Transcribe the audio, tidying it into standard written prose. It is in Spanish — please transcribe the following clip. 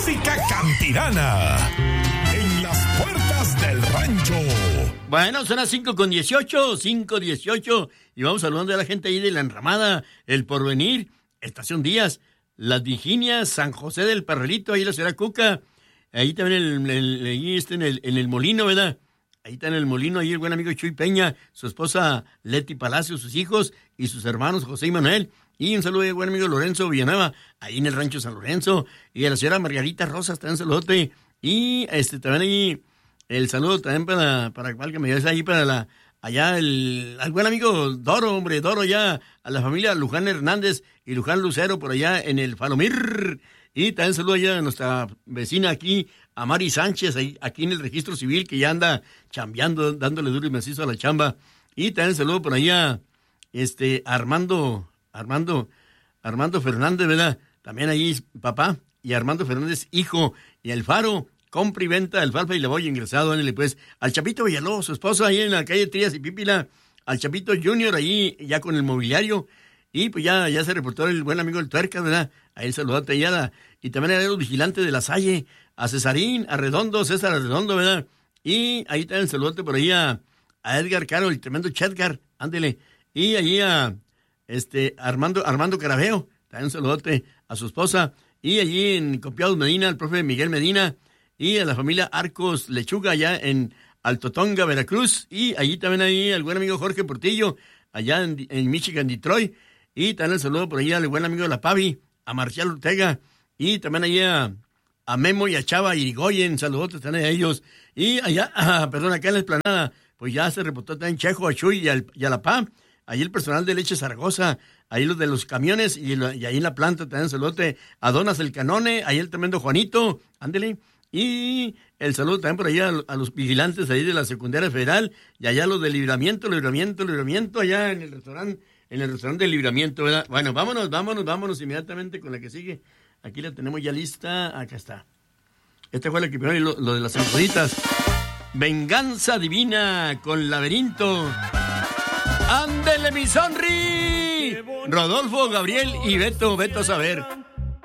música campirana en las puertas del rancho. Bueno, son las 5:18, y vamos saludando a la gente ahí de La Enramada, El Porvenir, Estación Díaz, Las Virginias, San José del Parralito, ahí la ciudad Cuca, ahí también en el Molino, ¿verdad? Ahí está en el Molino, ahí el buen amigo Chuy Peña, su esposa Leti Palacio, sus hijos y sus hermanos José y Manuel. Y un saludo al buen amigo Lorenzo Villanueva, ahí en el rancho San Lorenzo. Y a la señora Margarita Rosas, también saludote. Y también ahí el saludo también para que me ayudes ahí para al buen amigo Doro, hombre, Doro ya, a la familia Luján Hernández y Luján Lucero por allá en el Falomir. Y también saludo allá a nuestra vecina aquí, a Mari Sánchez, ahí, aquí en el registro civil, que ya anda chambeando, dándole duro y macizo a la chamba. Y también saludo por allá Armando Fernández, ¿verdad? También ahí papá, y Armando Fernández, hijo, y el Faro, compra y venta del Falfa y le voy ingresado, ándale pues, al Chapito Villalobos, su esposo ahí en la calle Trías y Pípila, al Chapito Junior ahí ya con el mobiliario, y pues ya se reportó el buen amigo el Tuerca, ¿verdad? Ahí saludate allá, y también a los vigilantes de La Salle, a Cesarín, a Redondo, César Redondo, ¿verdad? Y ahí también el saludote por ahí a Edgar Caro, el tremendo Chedgar, ándele, y allí a Armando Carabeo, también un saludote a su esposa, y allí en Copiados Medina, el profe Miguel Medina, y a la familia Arcos Lechuga allá en Altotonga, Veracruz, y allí también ahí al buen amigo Jorge Portillo, allá en Michigan, Detroit, y también el saludo por allí al buen amigo La Pavi, a Marcial Ortega, y también allí a Memo y a Chava Irigoyen, saludotes también a ellos, y allá, acá en la Esplanada, pues ya se reportó también Chejo, a Chuy y a La Pam, ahí el personal de Leche Zaragoza, ahí los de los camiones, y ahí en la planta también saludote a Donas el Canone, ahí el tremendo Juanito, ándele, y el saludo también por allá a los vigilantes ahí de la secundaria federal, y allá los de Libramiento, allá en el restaurante de Libramiento, ¿verdad? Bueno, vámonos inmediatamente con la que sigue. Aquí la tenemos ya lista, acá está. Esta fue la que primero, lo de las zancuditas. Venganza Divina con Laberinto. ¡Ándele, mi sonri! Rodolfo, Gabriel y Beto a saber.